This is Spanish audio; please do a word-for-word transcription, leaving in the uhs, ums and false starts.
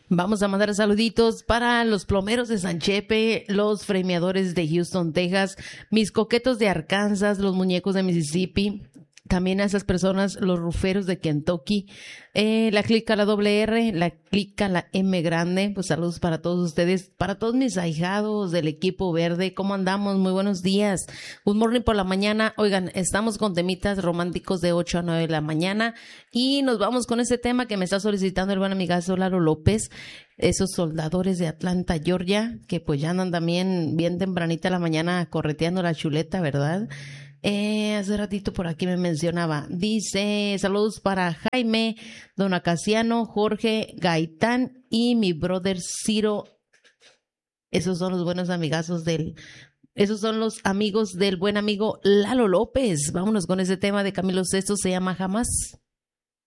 Vamos a mandar saluditos para los plomeros de San Chepe, los fremeadores de Houston, Texas, mis coquetos de Arkansas, los muñecos de Mississippi, también a esas personas, los ruferos de Kentucky, eh, la clica la doble R, la clica la M grande, pues saludos para todos ustedes, para todos mis ahijados del equipo verde, ¿cómo andamos? Muy buenos días, good morning por la mañana. Oigan, estamos con temitas románticos de ocho a nueve de la mañana y nos vamos con ese tema que me está solicitando el buen amigazo Lalo López, esos soldadores de Atlanta, Georgia, que pues ya andan también bien tempranita la mañana correteando la chuleta, ¿verdad? Eh, hace ratito por aquí me mencionaba, dice, saludos para Jaime, Don Acaciano, Jorge, Gaitán y mi brother Ciro. Esos son los buenos amigazos del, esos son los amigos del buen amigo Lalo López. Vámonos con ese tema de Camilo Sesto, se llama Jamás.